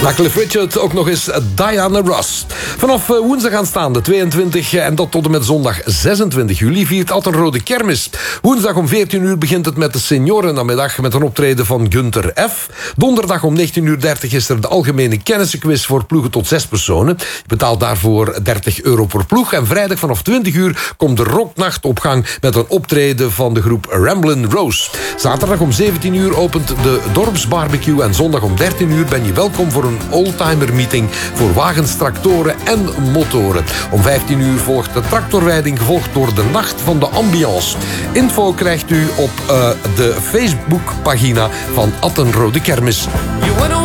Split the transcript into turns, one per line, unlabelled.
Na Cliff Richard ook nog eens Diana Ross. Vanaf woensdag aanstaande 22 en dat tot en met zondag 26 juli viert Attenrode Kermis. Woensdag om 14 uur begint het met de seniorennamiddag met een optreden van Gunther F. Donderdag om 19:30 is er de algemene kennissenquiz voor ploegen tot 6 personen. Je betaalt daarvoor €30 per ploeg. En vrijdag vanaf 20 uur komt de rocknacht op gang met een optreden van de groep Ramblin' Rose. Zaterdag om 17 uur opent de dorpsbarbecue en zondag om 13 uur ben je welkom voor een oldtimer meeting voor wagens, tractoren en motoren. Om 15 uur volgt de tractorrijding, gevolgd door de Nacht van de Ambiance. Info krijgt u op de Facebookpagina van Attenrode Kermis.